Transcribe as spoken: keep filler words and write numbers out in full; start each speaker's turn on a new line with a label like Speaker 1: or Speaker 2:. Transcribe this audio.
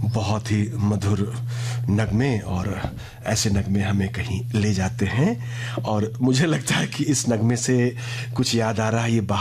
Speaker 1: बहुत ही मधुर नगमे और ऐसे नगमे हमें कहीं ले जाते हैं और मुझे लगता है कि इस नगमे से कुछ याद आ रहा है। ये